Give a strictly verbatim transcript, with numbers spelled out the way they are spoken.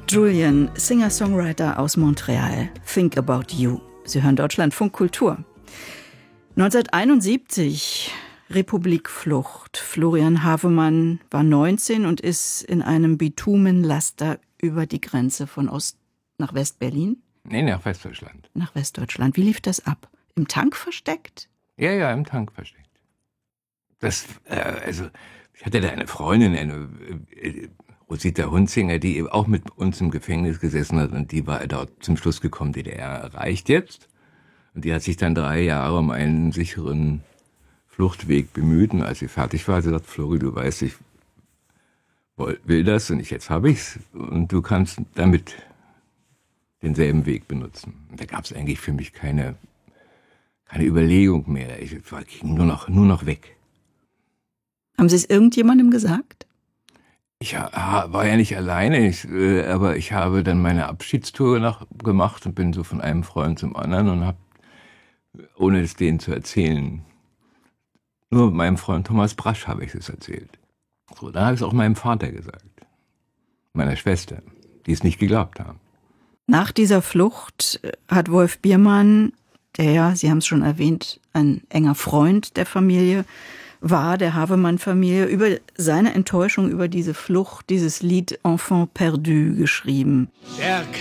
Julian, Singer-Songwriter aus Montreal. Think About You. Sie hören Deutschlandfunk Kultur. neunzehnhunderteinundsiebzig, Republikflucht. Florian Havemann war neunzehn und ist in einem Bitumenlaster über die Grenze von Ost nach West-Berlin? Nee, nach Westdeutschland. Nach Westdeutschland. Wie lief das ab? Im Tank versteckt? Ja, ja, im Tank versteckt. Das, äh, also, ich hatte da eine Freundin, eine äh, Rosita Hunzinger, die eben auch mit uns im Gefängnis gesessen hat, und die war dort zum Schluss gekommen, D D R reicht jetzt. Und die hat sich dann drei Jahre um einen sicheren Fluchtweg bemüht. Und als sie fertig war, sie sagt, Flori, du weißt, ich will das und ich, jetzt habe ich's. Und du kannst damit denselben Weg benutzen. Und da gab es eigentlich für mich keine, keine Überlegung mehr. Ich ging nur noch, nur noch weg. Haben Sie es irgendjemandem gesagt? Ich war ja nicht alleine, ich, äh, aber ich habe dann meine Abschiedstour nach, gemacht und bin so von einem Freund zum anderen und habe, ohne es denen zu erzählen, nur meinem Freund Thomas Brasch habe ich es erzählt. So, dann habe ich es auch meinem Vater gesagt, meiner Schwester, die es nicht geglaubt haben. Nach dieser Flucht hat Wolf Biermann, der ja, Sie haben es schon erwähnt, ein enger Freund der Familie war, der Havemann-Familie, über seine Enttäuschung über diese Flucht, dieses Lied Enfant perdu geschrieben. Der